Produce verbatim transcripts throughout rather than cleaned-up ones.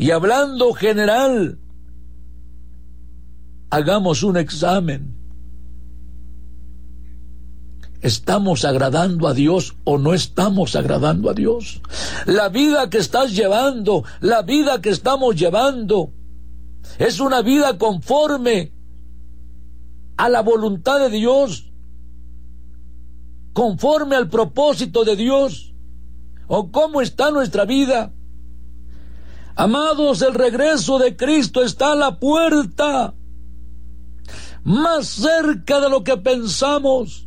Y hablando general, hagamos un examen. ¿Estamos agradando a Dios o no estamos agradando a Dios? La vida que estás llevando, la vida que estamos llevando, ¿es una vida conforme a la voluntad de Dios? ¿Conforme al propósito de Dios? ¿O cómo está nuestra vida? Amados, el regreso de Cristo está a la puerta, más cerca de lo que pensamos.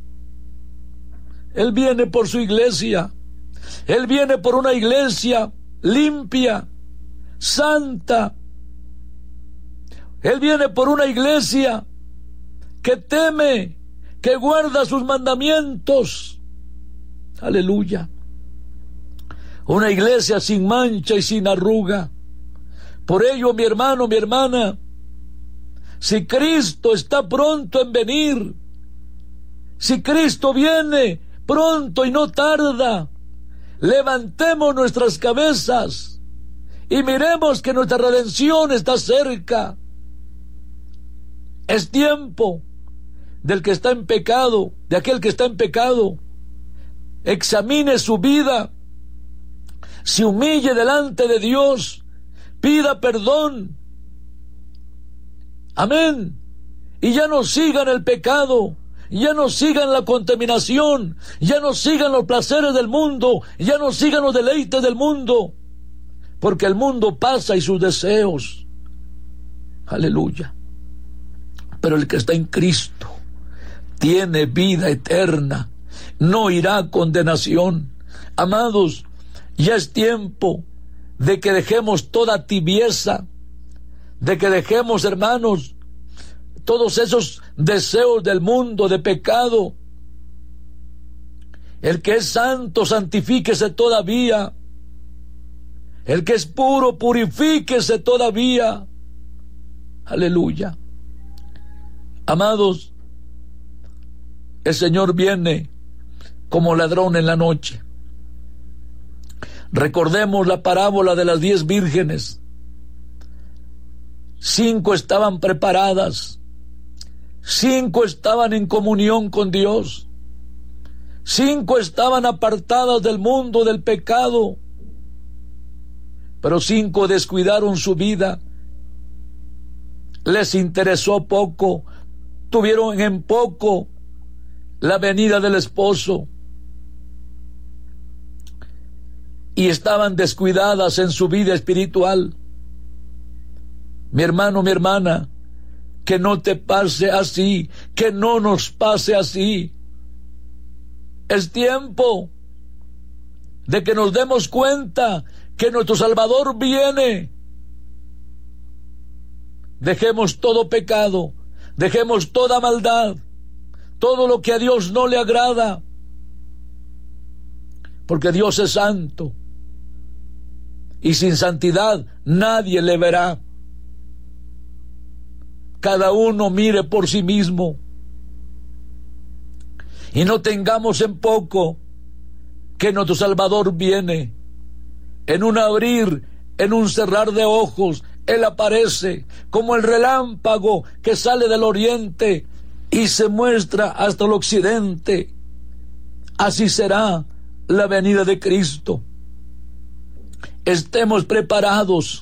Él viene por su iglesia. Él viene por una iglesia limpia, santa. Él viene por una iglesia que teme, que guarda sus mandamientos. Aleluya. Una iglesia sin mancha y sin arruga. Por ello, mi hermano, mi hermana, si Cristo está pronto en venir, si Cristo viene pronto y no tarda, levantemos nuestras cabezas y miremos que nuestra redención está cerca. Es tiempo del que está en pecado, de aquel que está en pecado, examine su vida, se humille delante de Dios, pida perdón. Amén. Y ya no sigan el pecado, ya no sigan la contaminación, ya no sigan los placeres del mundo, ya no sigan los deleites del mundo, porque el mundo pasa y sus deseos. Aleluya. Pero el que está en Cristo tiene vida eterna, no irá a condenación. Amados, ya es tiempo de que dejemos toda tibieza, de que dejemos, hermanos, todos esos deseos del mundo de pecado. El que es santo, santifíquese todavía. El que es puro, purifíquese todavía. Aleluya. Amados, el Señor viene como ladrón en la noche. Recordemos la parábola de las diez vírgenes. Cinco estaban preparadas. Cinco estaban en comunión con Dios. Cinco estaban apartadas del mundo, del pecado. Pero cinco descuidaron su vida. Les interesó poco. Tuvieron en poco la venida del esposo. Y estaban descuidadas en su vida espiritual. Mi hermano, mi hermana, que no te pase así, que no nos pase así. Es tiempo de que nos demos cuenta que nuestro Salvador viene. Dejemos todo pecado, dejemos toda maldad, todo lo que a Dios no le agrada, porque Dios es santo, y sin santidad nadie le verá. Cada uno mire por sí mismo, y no tengamos en poco que nuestro Salvador viene. En un abrir, en un cerrar de ojos, Él aparece como el relámpago que sale del oriente y se muestra hasta el occidente. Así será la venida de Cristo. Estemos preparados.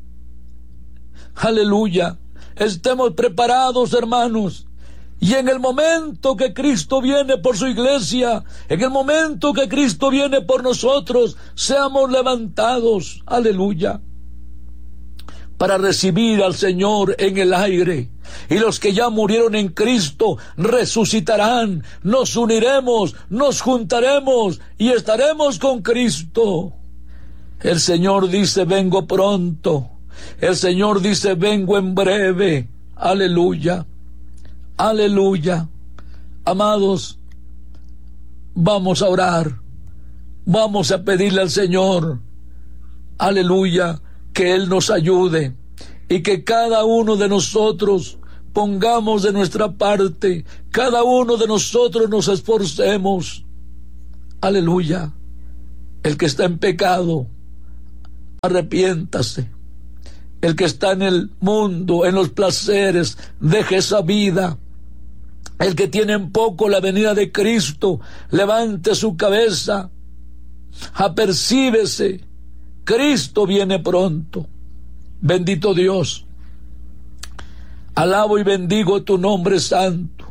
Aleluya. Estemos preparados, hermanos. Y en el momento que Cristo viene por su iglesia, en el momento que Cristo viene por nosotros, seamos levantados, aleluya, para recibir al Señor en el aire. Y los que ya murieron en Cristo resucitarán, nos uniremos, nos juntaremos y estaremos con Cristo. El Señor dice, vengo pronto. El Señor dice, vengo en breve. Aleluya. Aleluya. Amados, vamos a orar. Vamos a pedirle al Señor, aleluya, que Él nos ayude y que cada uno de nosotros pongamos de nuestra parte, cada uno de nosotros nos esforcemos. Aleluya. El que está en pecado, Arrepiéntase. El que está en el mundo, en los placeres, deje esa vida. El que tiene en poco la venida de Cristo, levante su cabeza, apercíbese. Cristo viene pronto. Bendito Dios. Alabo y bendigo tu nombre santo,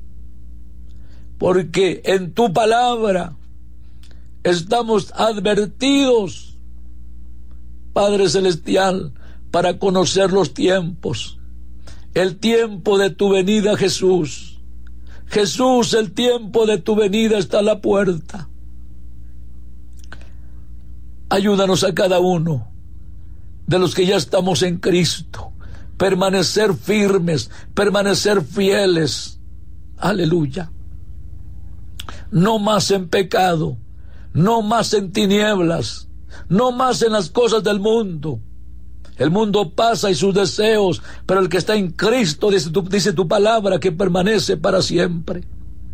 porque en tu palabra estamos advertidos, Padre Celestial, para conocer los tiempos. El tiempo de tu venida, Jesús. Jesús, el tiempo de tu venida está a la puerta. Ayúdanos a cada uno de los que ya estamos en Cristo, permanecer firmes, permanecer fieles. Aleluya. No más en pecado, no más en tinieblas, no más en las cosas del mundo. El mundo pasa y sus deseos, pero el que está en Cristo, dice tu, dice tu palabra, que permanece para siempre.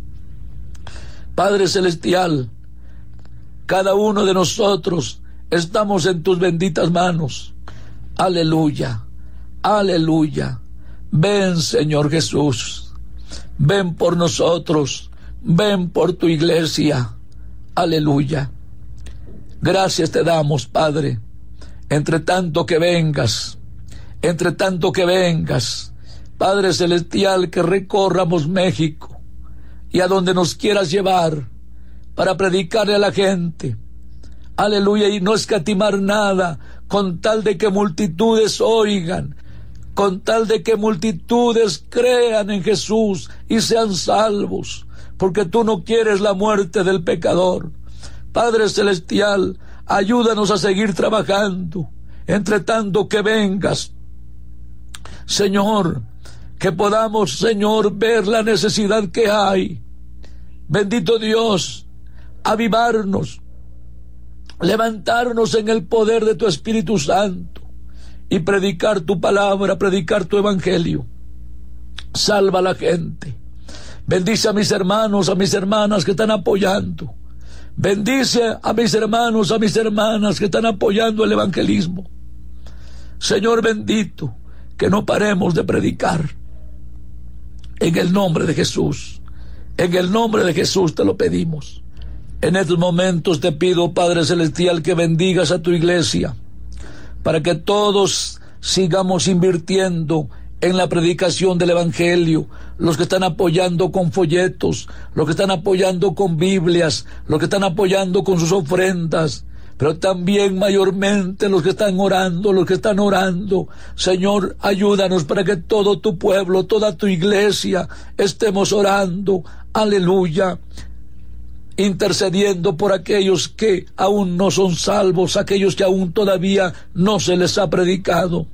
Padre Celestial, cada uno de nosotros estamos en tus benditas manos. Aleluya, aleluya. Ven, Señor Jesús, ven por nosotros, ven por tu iglesia. Aleluya. Gracias te damos, Padre. Entre tanto que vengas, entre tanto que vengas, Padre Celestial, que recorramos México y a donde nos quieras llevar para predicarle a la gente. Aleluya, y no escatimar nada, con tal de que multitudes oigan, con tal de que multitudes crean en Jesús y sean salvos, porque tú no quieres la muerte del pecador. Padre Celestial, ayúdanos a seguir trabajando, entre tanto que vengas. Señor, que podamos, Señor, ver la necesidad que hay. Bendito Dios, avivarnos, levantarnos en el poder de tu Espíritu Santo y predicar tu palabra, predicar tu evangelio. Salva a la gente. Bendice a mis hermanos, a mis hermanas que están apoyando. Bendice a mis hermanos, a mis hermanas que están apoyando el evangelismo. Señor bendito, que no paremos de predicar. En el nombre de Jesús, en el nombre de Jesús te lo pedimos. En estos momentos te pido, Padre Celestial, que bendigas a tu iglesia, para que todos sigamos invirtiendo en la predicación del evangelio, los que están apoyando con folletos, los que están apoyando con Biblias, los que están apoyando con sus ofrendas, pero también mayormente los que están orando, los que están orando. Señor, ayúdanos para que todo tu pueblo, toda tu iglesia estemos orando, aleluya, intercediendo por aquellos que aún no son salvos, aquellos que aún todavía no se les ha predicado.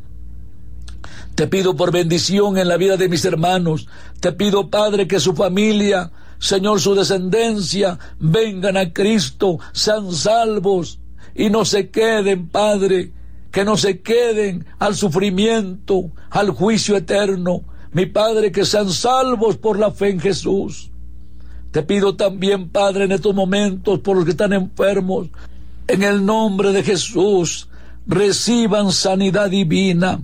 Te pido por bendición en la vida de mis hermanos. Te pido, Padre, que su familia, Señor, su descendencia, vengan a Cristo, sean salvos y no se queden, Padre, que no se queden al sufrimiento, al juicio eterno. Mi Padre, que sean salvos por la fe en Jesús. Te pido también, Padre, en estos momentos por los que están enfermos, en el nombre de Jesús, reciban sanidad divina.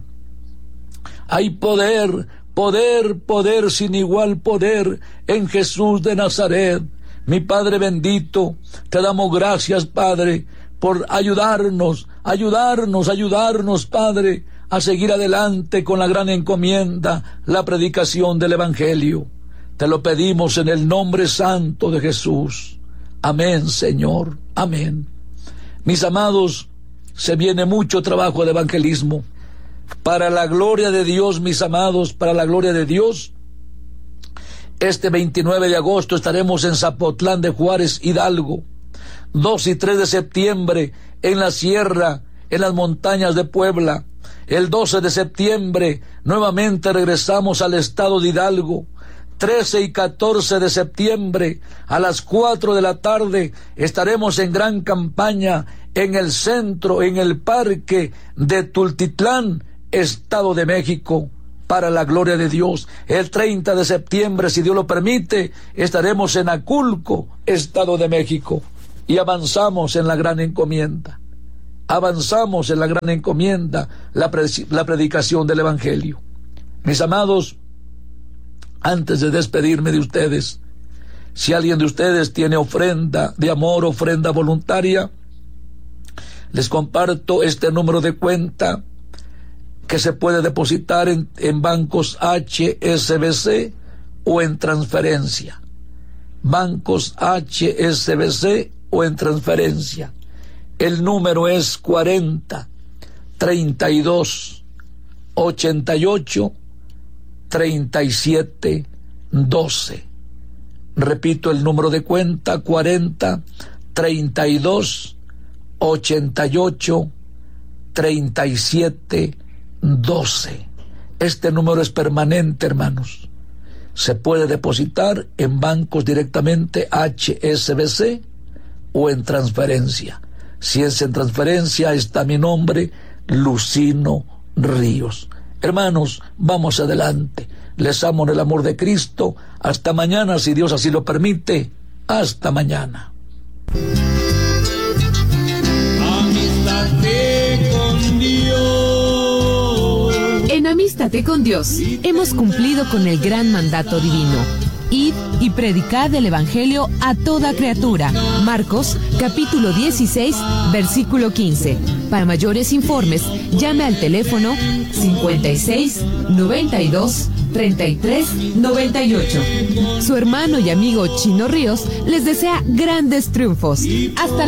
Hay poder, poder, poder sin igual poder en Jesús de Nazaret. Mi Padre bendito, te damos gracias, Padre, por ayudarnos, ayudarnos, ayudarnos, Padre, a seguir adelante con la gran encomienda, la predicación del Evangelio. Te lo pedimos en el nombre santo de Jesús. Amén, Señor, amén. Mis amados, se viene mucho trabajo de evangelismo. Para la gloria de Dios, mis amados, para la gloria de Dios, este veintinueve de agosto estaremos en Zapotlán de Juárez, Hidalgo. dos y tres de septiembre en la sierra, en las montañas de Puebla. El doce de septiembre nuevamente regresamos al estado de Hidalgo. trece y catorce de septiembre a las cuatro de la tarde estaremos en gran campaña en el centro, en el parque de Tultitlán, Estado de México, para la gloria de Dios. El treinta de septiembre, si Dios lo permite, estaremos en Aculco, Estado de México, y avanzamos en la gran encomienda. avanzamos en la gran encomienda, la, pre- la predicación del Evangelio. Mis amados, antes de despedirme de ustedes, si alguien de ustedes tiene ofrenda de amor, ofrenda voluntaria, les comparto este número de cuenta que se puede depositar en, en bancos H S B C o en transferencia. Bancos H S B C o en transferencia. El número es cuarenta, treinta y dos, ochenta y ocho, treinta y siete, doce. Repito el número de cuenta: cuarenta, treinta y dos, ochenta y ocho, treinta y siete, doce. Este número es permanente, hermanos. Se puede depositar en bancos directamente H S B C o en transferencia. Si es en transferencia, está mi nombre, Lucino Ríos. Hermanos, vamos adelante. Les amo en el amor de Cristo. Hasta mañana, si Dios así lo permite. Hasta mañana. Amístate con Dios. En Amístate con Dios hemos cumplido con el gran mandato divino: id y predicad el Evangelio a toda criatura. Marcos, capítulo dieciséis, versículo quince. Para mayores informes, llame al teléfono cincuenta y seis, noventa y dos, treinta y tres, noventa y ocho. Su hermano y amigo Chino Ríos les desea grandes triunfos. Hasta la